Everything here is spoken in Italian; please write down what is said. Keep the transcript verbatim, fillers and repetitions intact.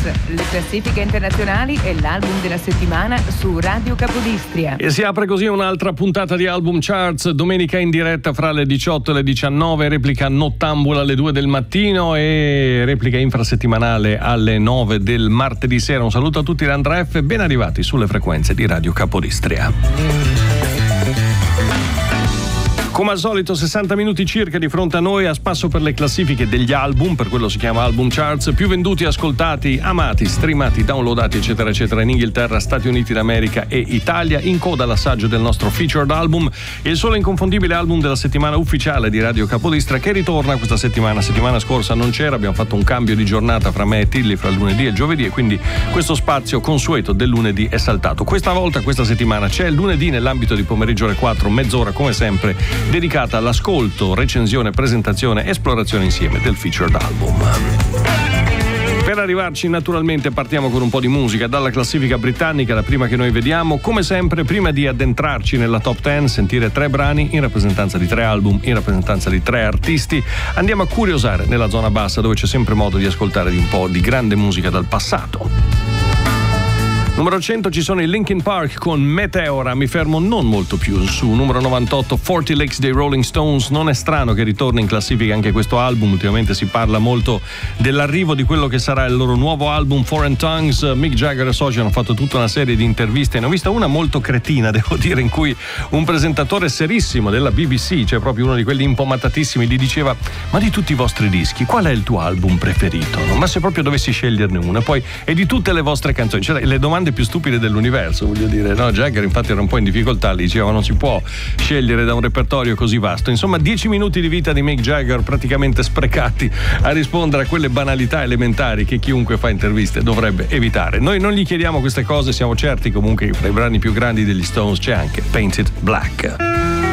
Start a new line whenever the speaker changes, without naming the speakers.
le classifiche internazionali e l'album della settimana su Radio Capodistria.
E si apre così un'altra puntata di Album Charts, domenica in diretta fra le diciotto e le diciannove, replica nottambula alle due del mattino e replica infrasettimanale alle nove del martedì sera. Un saluto a tutti da Andrea F, ben arrivati sulle frequenze di Radio Capodistria. Come al solito sessanta minuti circa di fronte a noi, a spasso per le classifiche degli album, per quello si chiama Album Charts, più venduti, ascoltati, amati, streamati, downloadati eccetera eccetera in Inghilterra, Stati Uniti d'America e Italia. In coda l'assaggio del nostro featured album, il solo inconfondibile album della settimana ufficiale di Radio Capodistria, che ritorna questa settimana. Settimana scorsa non c'era, abbiamo fatto un cambio di giornata fra me e Tilly, fra il lunedì e il giovedì, e quindi questo spazio consueto del lunedì è saltato. Questa volta, questa settimana, c'è il lunedì nell'ambito di Pomeriggio alle quattro, mezz'ora come sempre dedicata all'ascolto, recensione, presentazione, esplorazione insieme del featured album. Per arrivarci naturalmente partiamo con un po' di musica dalla classifica britannica, la prima che noi vediamo. Come sempre, prima di addentrarci nella top dieci, sentire tre brani in rappresentanza di tre album, in rappresentanza di tre artisti, andiamo a curiosare nella zona bassa, dove c'è sempre modo di ascoltare di un po' di grande musica dal passato. Numero cento ci sono i Linkin Park con Meteora, mi fermo non molto più su. Numero novantotto, quaranta Lakes dei Rolling Stones. Non è strano che ritorni in classifica anche questo album, ultimamente si parla molto dell'arrivo di quello che sarà il loro nuovo album Foreign Tongues. Mick Jagger e soci hanno fatto tutta una serie di interviste, ne ho vista una molto cretina, devo dire, in cui un presentatore serissimo della B B C, cioè proprio uno di quelli impomatatissimi, gli diceva: ma di tutti i vostri dischi qual è il tuo album preferito? No? Ma se proprio dovessi sceglierne uno, poi, e di tutte le vostre canzoni, cioè le domande più stupide dell'universo, voglio dire, no? Jagger infatti era un po' in difficoltà, gli diceva: non si può scegliere da un repertorio così vasto. Insomma, dieci minuti di vita di Mick Jagger praticamente sprecati a rispondere a quelle banalità elementari che chiunque fa interviste dovrebbe evitare. Noi non gli chiediamo queste cose, siamo certi comunque che fra i brani più grandi degli Stones c'è anche Painted Black.